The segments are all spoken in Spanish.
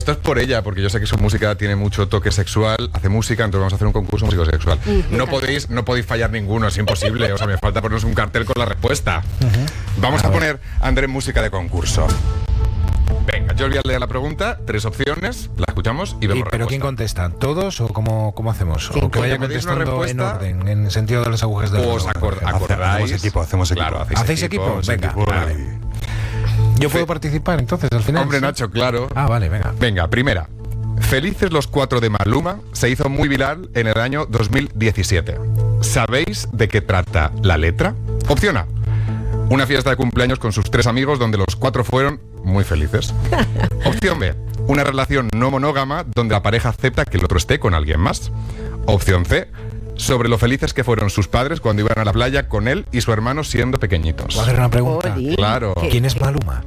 Esto es por ella, porque yo sé que su música tiene mucho toque sexual, hace música, entonces vamos a hacer un concurso músico sexual. No podéis fallar ninguno, es imposible. O sea, me falta ponernos un cartel con la respuesta. Vamos a poner, Andrés, música de concurso. Venga, yo voy a leer la pregunta, 3 opciones, la escuchamos y vemos. ¿Pero quién contesta? ¿Todos o cómo hacemos? Sí, ¿O que vaya contestando en orden, en el sentido de las agujas del reloj? ¿Os acordáis? Hacemos equipo. Claro, ¿Hacéis equipo? Venga. ¿Yo puedo participar entonces al final? Hombre, ¿sí? Nacho, claro. Vale, venga. Venga, primera. Felices los 4 de Maluma se hizo muy viral en el año 2017. ¿Sabéis de qué trata la letra? Opción A. Una fiesta de cumpleaños con sus 3 amigos donde los 4 fueron muy felices. Opción B. Una relación no monógama donde la pareja acepta que el otro esté con alguien más. Opción C. Sobre lo felices que fueron sus padres cuando iban a la playa con él y su hermano siendo pequeñitos. ¿Puedo hacer una pregunta? Claro. ¿Quién es Maluma?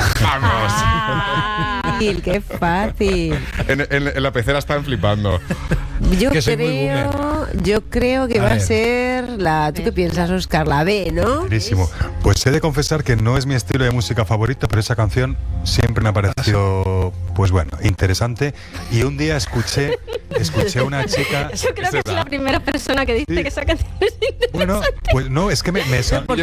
¡Vamos! ¡Qué fácil! En la pecera están flipando. Yo creo que va a ser la... ¿Tú qué piensas, Óscar? La B, ¿no? Buenísimo. Pues he de confesar que no es mi estilo de música favorito, pero esa canción siempre me ha parecido, pues bueno, interesante. Y un día escuché a una chica... Yo creo que es la primera persona que dice que esa canción es interesante. Bueno, pues no, es que me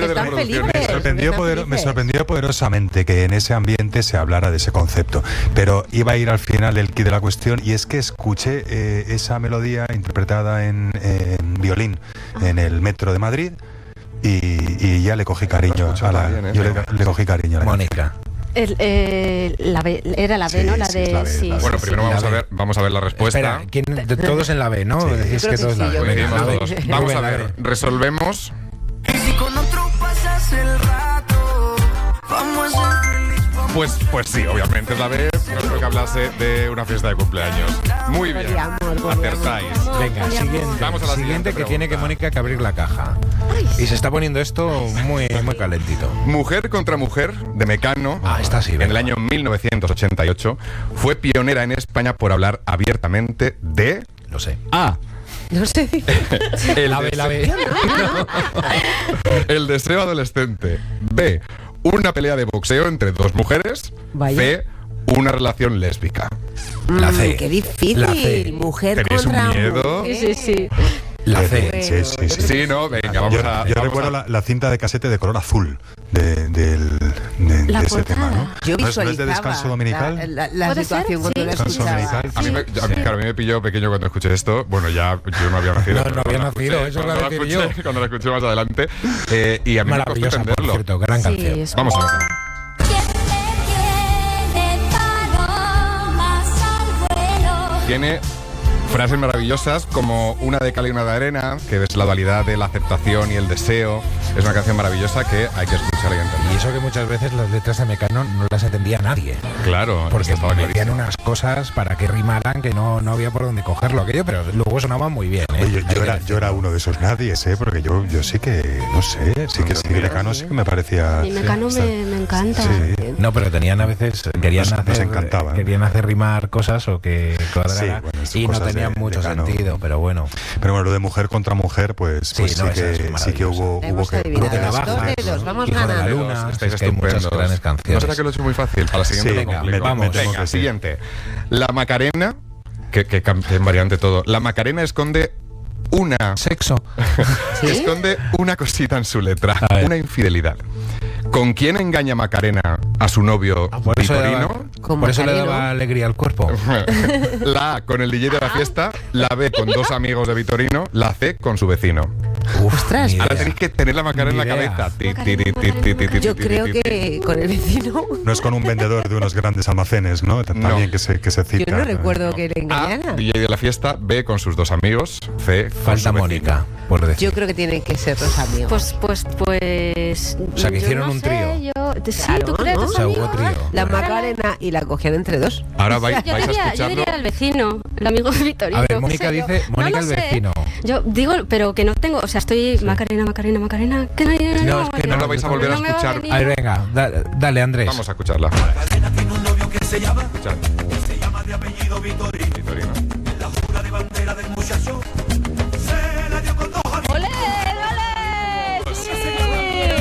sorprendió poderosamente que en ese ambiente se hablara de ese concepto. Pero iba a ir al final el quid de la cuestión, y es que escuché esa melodía interpretada en violín en el metro de Madrid y ya le cogí cariño a la... Le cogí cariño a la Mónica. La B, era la B, Sí, ¿no? La sí, de... es la B, sí, la B. Bueno, sí, primero sí. vamos a ver la respuesta. Espera, todos en la B, ¿no? Sí. Decís Yo que creo todos que la sí, B. yo Coincidimos Venga, todos. la B. Vamos a La ver, B. resolvemos. Y si con otro pasas el rato, vamos a ser felices. Pues sí, obviamente es la B. No creo que hablase de una fiesta de cumpleaños. Muy bien, acertáis. Venga, siguiente. Vamos a la siguiente que tiene que pregunta. Mónica que abrir la caja. Y se está poniendo esto muy calentito. Mujer contra Mujer, de Mecano, Esta sí, en venga. el año 1988, fue pionera en España por hablar abiertamente de... Lo sé. A. No sé. El La B. El deseo adolescente. B. Una pelea de boxeo entre 2 mujeres. Vaya. C. Una relación lésbica. La C. ¡Qué difícil! La C. Mujer ¿Tenéis un contra miedo? mujer. Sí. La C. Sí. Sí, no, venga, vamos a... Yo vamos recuerdo a- la cinta de casete de color azul de La ese portada. tema, ¿no? Yo ¿No es de visualizaba descanso dominical? la ¿Puede situación ser? cuando Sí. la Descanso escuchaba. dominical. A mí, claro, a mí me pilló pequeño cuando escuché esto. Bueno, ya yo no había nacido. No pero había cuando la nacido, escuché- eso iba a cuando la decir escuché- yo. Cuando la escuché más adelante. Y a mí me costó Maravillosa, por entenderlo. cierto, gran Sí, canción. es- Vamos a verla. Tiene frases maravillosas como una de cal y una de arena, que es la dualidad de la aceptación y el deseo. Es una canción maravillosa que hay que escuchar y entender. Y eso que muchas veces las letras de Mecano no las entendía nadie. Claro, Porque estaba metían clarísimo. unas cosas para que rimaran que no había por dónde cogerlo aquello, pero luego sonaban muy bien. Oye, yo era uno de esos nadies, porque yo sí que, no sé, sí que Mecano sí que me parecía... Y Mecano me encanta. Sí. No, pero tenían a veces, querían Nos encantaba, ¿eh? querían hacer rimar cosas o que cuadrara, Sí, bueno, son y no cosas tenían de mucho Mecano. sentido, pero bueno. Pero bueno, lo de mujer contra mujer, pues Sí, sí, no, esa es que maravillosa. hubo Hemos que... adivinado. Cruz de Dos Navajas, de dos, vamos Hijo de la ganando. Luna, Estáis es que hay muchas estupendos. grandes ¿No canciones. será que lo he hecho muy fácil? Para la siguiente Sí, lo venga, complico. vamos. me temo Venga, que sí. siguiente. La Macarena, que en variante todo. La Macarena esconde una... Sexo. Esconde una cosita en su letra, A ver. una infidelidad. ¿Con quién engaña Macarena a su novio Por eso, Vitorino? Con por eso le Macareno. daba alegría al cuerpo. La A con el DJ de la fiesta, la B con 2 amigos de Vitorino, la C con su vecino. Ostras, ni Ahora idea. tenéis que tener la Macarena en la Ni idea. cabeza. Ti, ti, ti, ti, ti, ti, ti, yo ti, creo ti, ti. que con el vecino. No es con un vendedor de unos grandes almacenes, ¿no? También que se cita. Yo no recuerdo que le A, engañara. DJ de la fiesta, B con sus 2 amigos, C con Falta su vecino. Mónica, por decir. Yo creo que tienen que ser los amigos. Pues. O sea, que yo hicieron no un sé, trío. Sí, Claro, ¿tú crees? ¿no? ¿Tus O sea, hubo amigos? trío. La Macarena y la cogían entre 2. Ahora Yo vais a diría, yo escucharlo. diría el vecino, el amigo de Vitorino. A ver, no Mónica sé, yo. dice, No Mónica lo el sé. vecino. Yo digo, pero que no tengo, o sea, estoy Macarena, que nadie. No, es que No lo vais a volver a no me va escuchar. venir. A ver, venga, dale, Andrés. Vamos a escucharla. Tiene un novio que se llama, Escuchad. se llama de apellido Vitorino. Vitorino. La jura de bandera del muchacho se la dio con 2 amigos. ¡Ole! ¡Sí!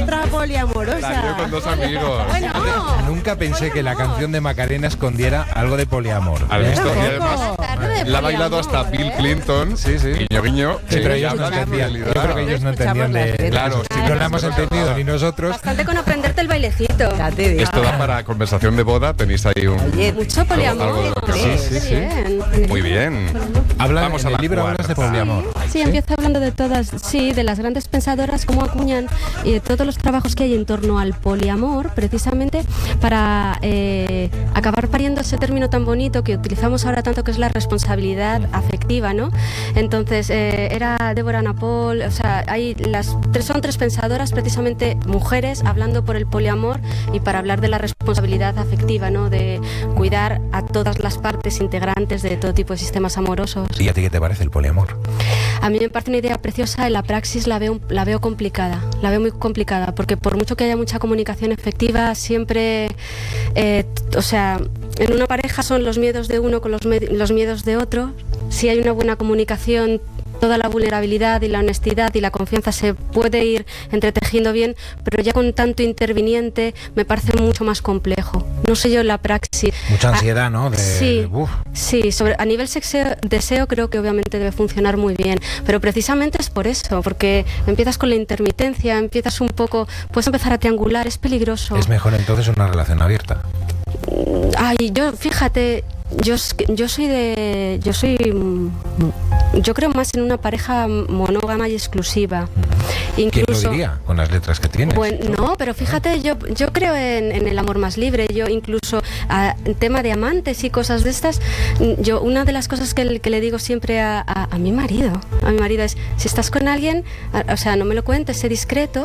poliamorosa. La lío con dos amigos. Bueno, Nunca pensé que la canción de Macarena escondiera algo de poliamor. ¿Has visto? Y Tampoco. además la ha bailado hasta Bill Clinton. Sí, sí. Guiño, guiño. Sí, pero que ellos no habla de entendían. Yo creo que ellos no Escuchamos entendían las de... letras. Claro, Si no la hemos entendido ni nosotros. bastante con aprenderte el bailecito. Ya te digo. Esto da para conversación de boda. Tenéis ahí un... Oye, Mucho poliamor. algo de lo que Qué hablar. Sí, sí. bien. Muy bien. Vamos En a la el libro hablas de cuarta. poliamor. Sí, empieza hablando de todas, sí, de las grandes pensadoras, cómo acuñan y de todos los trabajos que hay en torno al poliamor, precisamente para acabar pariendo ese término tan bonito que utilizamos ahora tanto, que es la responsabilidad afectiva, ¿no? Entonces, era Deborah Napol, o sea, son tres pensadoras, precisamente mujeres, hablando por el poliamor y para hablar de la responsabilidad afectiva, ¿no? De cuidar a todas las partes integrantes de todo tipo de sistemas amorosos. ¿Y a ti qué te parece el poliamor? A mí me parece una idea preciosa, en la praxis la veo complicada, la veo muy complicada, porque por mucho que haya mucha comunicación efectiva, siempre, o sea, en una pareja son los miedos de uno con los miedos de otro. Si hay una buena comunicación, toda la vulnerabilidad y la honestidad y la confianza se puede ir entretejiendo bien, pero ya con tanto interviniente me parece mucho más complejo. No sé yo la praxis. Mucha ansiedad, ¿no? Sí, Uf. sí, a nivel deseo creo que obviamente debe funcionar muy bien, pero precisamente es por eso, porque empiezas con la intermitencia, empiezas un poco, puedes empezar a triangular, es peligroso. Es mejor entonces una relación abierta. Ay, fíjate, yo creo más en una pareja monógama y exclusiva. ¿Quién lo Incluso, diría con las letras que tienes? bueno, no, pero fíjate, yo creo en el amor más libre. Yo incluso en tema de amantes y cosas de estas, una de las cosas que le digo siempre a mi marido es, si estás con alguien, o sea, no me lo cuentes, sé discreto,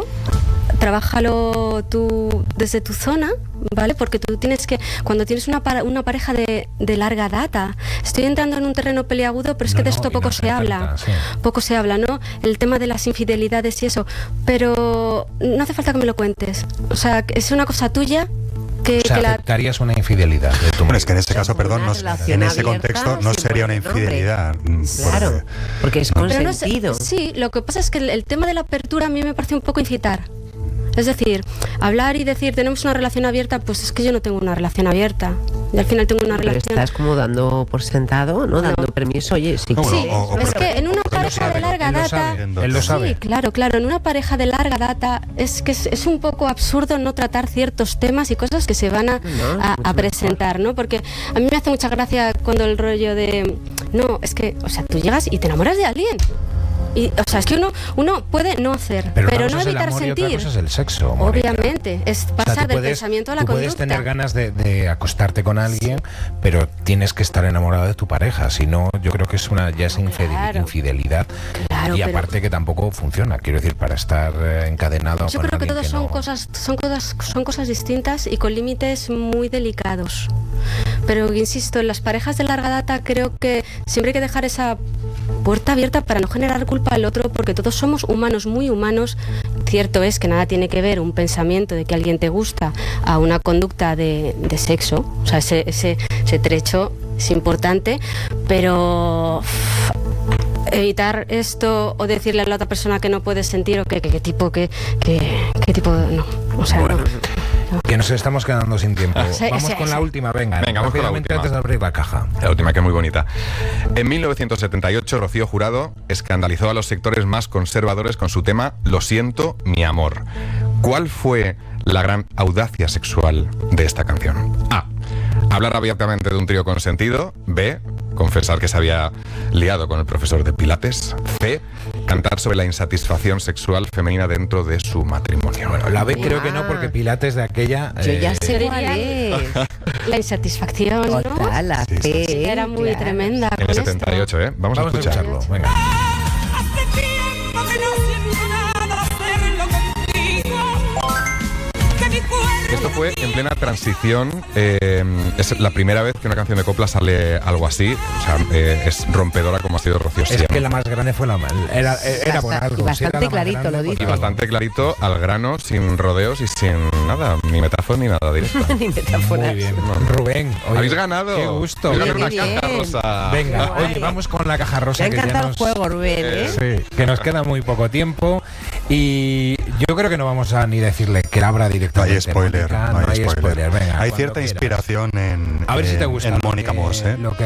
trabájalo tú desde tu zona, ¿vale? Porque tú tienes que, cuando tienes una pareja de larga data, estoy entrando en un terreno peliagudo, pero es que de esto poco se habla, poco se habla, ¿no? El tema de las infidelidades y eso, pero no hace falta que me lo cuentes, o sea, es una cosa tuya. O sea, aceptarías una infidelidad de tu Bueno, es que en ese caso, perdón, Una en relación ese abierta contexto no sin sería una poner nombre. infidelidad. Claro, porque es Pero no es- consentido. sí, lo que pasa es que el tema de la apertura a mí me parece un poco incitar. Es decir, hablar y decir tenemos una relación abierta, pues es que yo no tengo una relación abierta. Y al final tengo una Pero relación... estás como dando por sentado, ¿no? Dando permiso, oye, sí. No, bueno, Sí, o es por- que en una porque lo pareja sabe, de larga él lo data... sabe, él lo sabe. Sí, claro, en una pareja de larga data es que es un poco absurdo no tratar ciertos temas y cosas que se van a mucho presentar, ¿no? Porque a mí me hace mucha gracia cuando el rollo de... No, es que, o sea, tú llegas y te enamoras de alguien. Y, o sea, es que uno puede no hacer, pero una no cosa es el evitar amor y otra sentir. cosa es el sexo, Mónica. Obviamente, es O sea, pasar tú del puedes- pensamiento a la tú conducta. puedes tener ganas de acostarte con alguien, pero tienes que estar enamorado de tu pareja. Si no, yo creo que es Claro. infidelidad. Claro, Y pero- aparte que tampoco funciona. Quiero decir, para estar encadenado Yo con creo que alguien todos son no- son cosas distintas y con límites muy delicados. Pero insisto, en las parejas de larga data creo que siempre hay que dejar esa puerta abierta para no generar culpa al otro, porque todos somos humanos, muy humanos. Cierto es que nada tiene que ver un pensamiento de que alguien te gusta a una conducta de sexo. O sea, ese trecho es importante, pero evitar esto o decirle a la otra persona que no puedes sentir o qué tipo no, o sea, Bueno. no. Que nos estamos quedando sin tiempo. Sí, Vamos sí, con sí. la última, venga. Venga, vamos con la rápidamente última. antes de abrir la caja. La última, que es muy bonita. En 1978, Rocío Jurado escandalizó a los sectores más conservadores con su tema Lo siento, mi amor. ¿Cuál fue la gran audacia sexual de esta canción? A. Hablar abiertamente de un trío consentido. B. Confesar que se había liado con el profesor de Pilates. C. Cantar sobre la insatisfacción sexual femenina dentro de su matrimonio. Bueno, la B creo que no, porque Pilates de aquella... Yo ya sé Yo cuál diría- es. La insatisfacción, ¿no? Total, la Sí, sí, C, Sí, era muy claro. tremenda. En con el esto. 78, ¿eh? Vamos a Vamos a escucharlo. escucharlo, venga. Hace tiempo que no siento nada hacerlo contigo. Que mi cuerpo esto fue en plena transición. Es la primera vez que una canción de copla sale algo así. O sea, es rompedora como ha sido Rocío Es siempre. que la más grande fue la era por algo. Y bastante Si era la más clarito grande, lo pues dice. Y bastante clarito, al grano, sin rodeos y sin nada, ni metáfora ni nada directa. Ni metáforas. Muy bien. Rubén, oye, Habéis ganado. Qué gusto. Habéis ganado Qué una caja bien. rosa. Venga, Qué guay. oye, vamos con la caja Me rosa ha que ya encantado el nos... juego, Rubén, ¿eh? Sí, que nos queda muy poco tiempo y yo creo que no vamos a ni decirle que abra No directamente. hay spoiler. Mónica, no hay spoiler. Venga, Hay cuando cierta quieras. inspiración en, A ver si te gusta en lo Mónica que- Moss. lo que